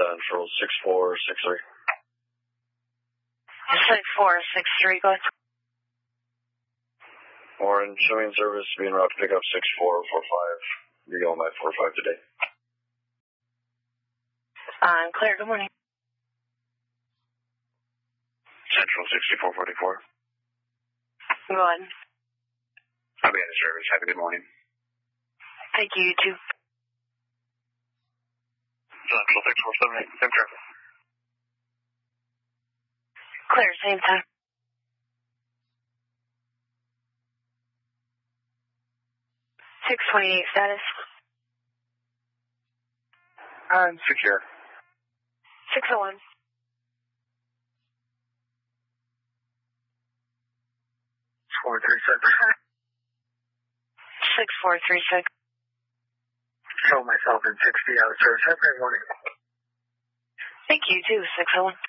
Central 6463. 6463, go ahead. Orange, showing service being route to pick up 6445. You're going by 45 today. I'm clear, good morning. Central 6444. Go ahead. I'll be in the service. Have a good morning. Thank you, you too. Central 6478, same traffic. Clear, same time. .628 status. Secure. 601. 6436. Show myself in 60 out of service. Have a great morning. Thank you too, 601.